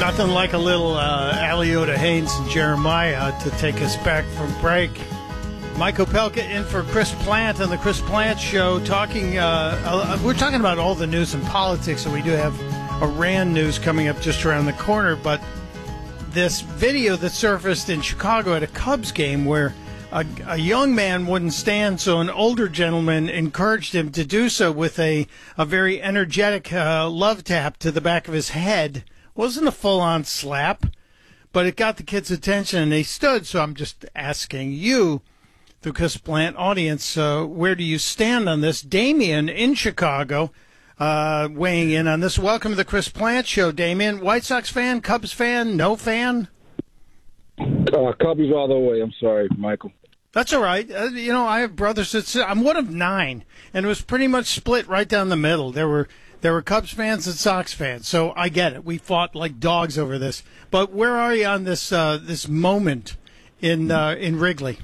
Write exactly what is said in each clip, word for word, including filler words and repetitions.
Nothing like a little uh, Aliota Haynes and Jeremiah to take us back from break. Mike Opelka in for Chris Plant on the Chris Plant Show. Talking, uh, uh, we're talking about all the news and politics, and we do have Iran news coming up just around the corner. But this video that surfaced in Chicago at a Cubs game where a, a young man wouldn't stand, so an older gentleman encouraged him to do so with a, a very energetic uh, love tap to the back of his head. Wasn't a full-on slap, but it got the kids' attention, and they stood. So I'm just asking you, the Chris Plant audience, uh, where do you stand on this? Damien in Chicago uh, weighing in on this. Welcome to the Chris Plant Show, Damien. White Sox fan, Cubs fan, no fan? Uh, Cubs all the way. I'm sorry, Michael. That's all right. Uh, you know, I have brothers that sit, I'm one of nine, and it was pretty much split right down the middle. There were there were Cubs fans and Sox fans, so I get it. We fought like dogs over this. But where are you on this uh, this moment in uh, in Wrigley?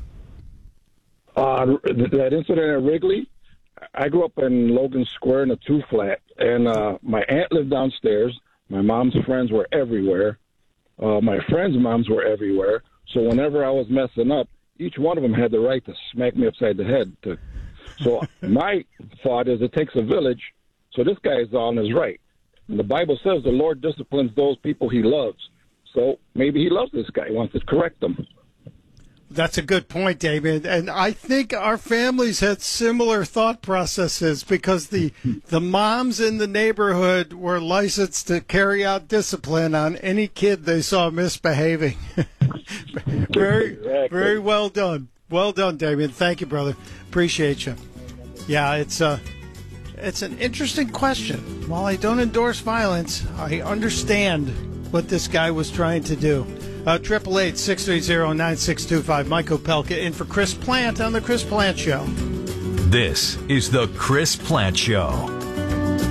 Uh, that incident at Wrigley, I grew up in Logan Square in a two-flat, and uh, my aunt lived downstairs. My mom's friends were everywhere. Uh, my friends' moms were everywhere. So whenever I was messing up, each one of them had the right to smack me upside the head. To, so my thought is it takes a village. So this guy is on his right. And the Bible says the Lord disciplines those people he loves. So maybe he loves this guy, wants to correct them. That's a good point, David. And I think our families had similar thought processes because the the moms in the neighborhood were licensed to carry out discipline on any kid they saw misbehaving. very, exactly. very well done. Well done, David. Thank you, brother. Appreciate you. Yeah, it's uh, it's an interesting question. While I don't endorse violence, I understand what this guy was trying to do. Uh, triple eight six three zero nine six two five. Mike Opelka in for Chris Plant on the Chris Plant Show. This is the Chris Plant Show.